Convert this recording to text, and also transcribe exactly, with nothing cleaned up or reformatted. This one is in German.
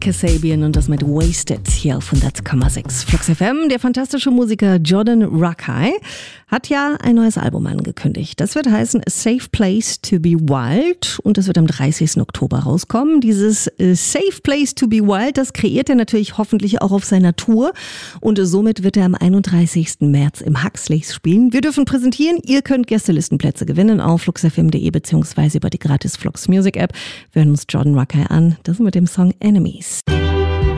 Kasabian und das mit Wasted hier auf hundert Komma sechs Flux F M. Der fantastische Musiker Jordan Rakei hat ja ein neues Album angekündigt. Das wird heißen A Safe Place to be Wild und das wird am dreißigsten Oktober rauskommen. Dieses Safe Place to be Wild, das kreiert er natürlich hoffentlich auch auf seiner Tour und somit wird er am einunddreißigsten März im Huxleys spielen. Wir dürfen präsentieren, ihr könnt Gästelistenplätze gewinnen auf flux f m punkt de beziehungsweise über die gratis Flux Music App. Wir hören uns Jordan Rakei an, das mit dem Song Enemies.